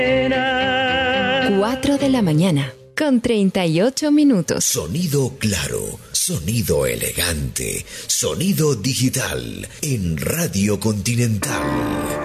4 de la mañana, con 38 minutos. Sonido claro, sonido elegante, sonido digital en Radio Continental.